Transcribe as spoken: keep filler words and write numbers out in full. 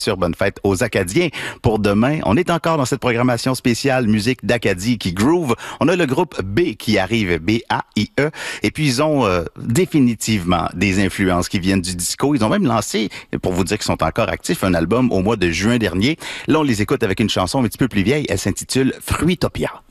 Sur bonne fête aux Acadiens. Pour demain, on est encore dans cette programmation spéciale musique d'Acadie qui groove. On a le groupe B qui arrive, B A I E, et puis ils ont euh, définitivement des influences qui viennent du disco. Ils ont même lancé, pour vous dire qu'ils sont encore actifs, un album au mois de juin dernier. Là, on les écoute avec une chanson un petit peu plus vieille. Elle s'intitule Fruitopia.